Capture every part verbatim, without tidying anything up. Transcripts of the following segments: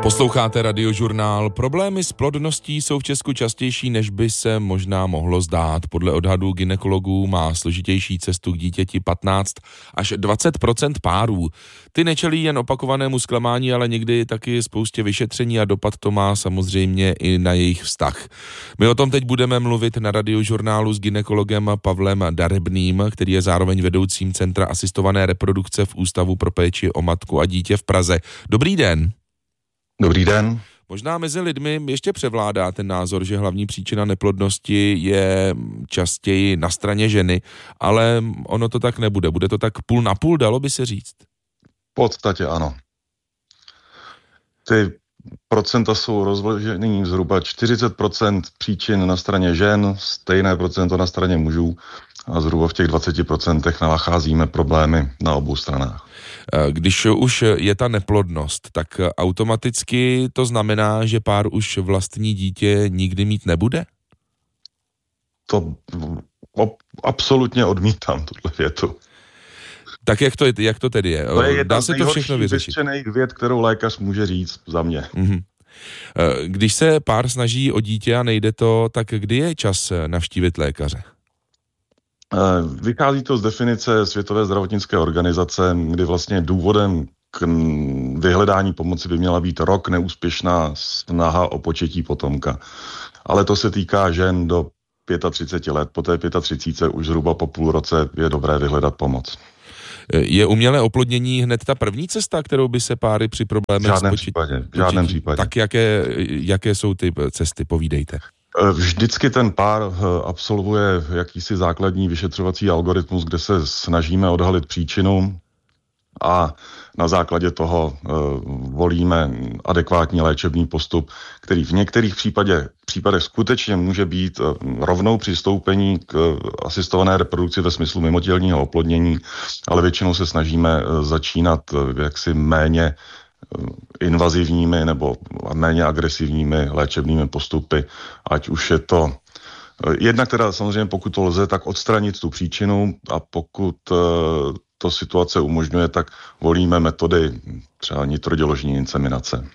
Posloucháte Radiožurnál. Problémy s plodností jsou v Česku častější, než by se možná mohlo zdát. Podle odhadů gynekologů má složitější cestu k dítěti patnáct až dvacet procent párů. Ty nečelí jen opakovanému zklamání, ale někdy taky spoustě vyšetření a dopad to má samozřejmě i na jejich vztah. My o tom teď budeme mluvit na Radiožurnálu s gynekologem Pavlem Darebným, který je zároveň vedoucím Centra asistované reprodukce v Ústavu pro péči o matku a dítě v Praze. Dobrý den. Dobrý den. Možná mezi lidmi ještě převládá ten názor, že hlavní příčina neplodnosti je častěji na straně ženy, ale ono to tak nebude. Bude to tak půl na půl, dalo by se říct? V podstatě ano. Ty procenta jsou rozložený zhruba čtyřicet procent příčin na straně žen, stejné procento na straně mužů a zhruba v těch dvacet procent nacházíme problémy na obou stranách. Když už je ta neplodnost, tak automaticky to znamená, že pár už vlastní dítě nikdy mít nebude? To ob, absolutně odmítám, tuhle větu. Tak jak to, jak to tedy je? To je Dá se to všechno vyřešit? To je jedna z vět, kterou lékař může říct za mě. Mm-hmm. Když se pár snaží o dítě a nejde to, tak kdy je čas navštívit lékaře? Vychází to z definice Světové zdravotnické organizace, kdy vlastně důvodem k vyhledání pomoci by měla být rok neúspěšná snaha o početí potomka. Ale to se týká žen do třicet pět let. Po té třicet pět už zhruba po půl roce je dobré vyhledat pomoc. Je umělé oplodnění hned ta první cesta, kterou by se páry při problémech v žádném s početí... případě, v žádném případě. Tak jaké, jaké jsou ty cesty, povídejte. Vždycky ten pár absolvuje jakýsi základní vyšetřovací algoritmus, kde se snažíme odhalit příčinu a na základě toho uh, volíme adekvátní léčebný postup, který v některých případě, případech skutečně může být uh, rovnou přistoupení k uh, asistované reprodukci ve smyslu mimotělního oplodnění, ale většinou se snažíme uh, začínat uh, jaksi méně invazivními nebo méně agresivními léčebnými postupy, ať už je to jednak teda samozřejmě pokud to lze, tak odstranit tu příčinu a pokud to situace umožňuje, tak volíme metody třeba nitroděložní inseminace.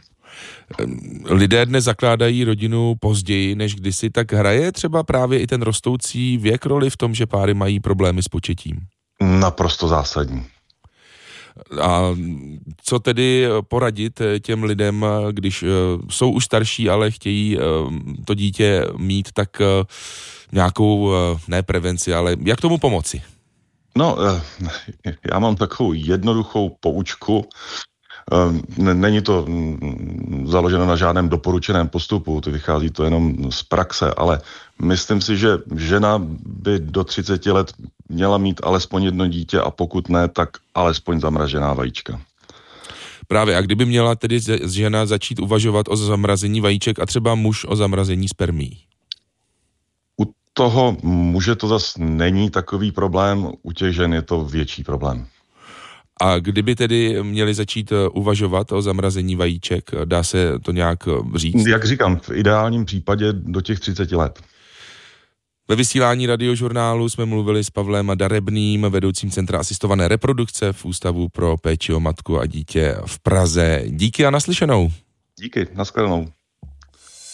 Lidé dnes zakládají rodinu později než kdysi, tak hraje třeba právě i ten rostoucí věk roli v tom, že páry mají problémy s početím? Naprosto zásadní. A co tedy poradit těm lidem, když jsou už starší, ale chtějí to dítě mít, tak nějakou, ne prevenci, ale jak tomu pomoci? No, já mám takovou jednoduchou poučku. Není to založeno na žádném doporučeném postupu, to vychází to jenom z praxe, ale myslím si, že žena by do třicet let měla mít alespoň jedno dítě a pokud ne, tak alespoň zamražená vajíčka. Právě, a kdyby měla tedy žena začít uvažovat o zamrazení vajíček a třeba muž o zamrazení spermií? U toho muže to zase není takový problém, u těch žen je to větší problém. A kdyby tedy měli začít uvažovat o zamrazení vajíček, dá se to nějak říct? Jak říkám, v ideálním případě do těch třicet let. Ve vysílání Radiožurnálu jsme mluvili s Pavlem Darebným, vedoucím Centra asistované reprodukce v Ústavu pro péči o matku a dítě v Praze. Díky a naslyšenou. Díky, nashledanou.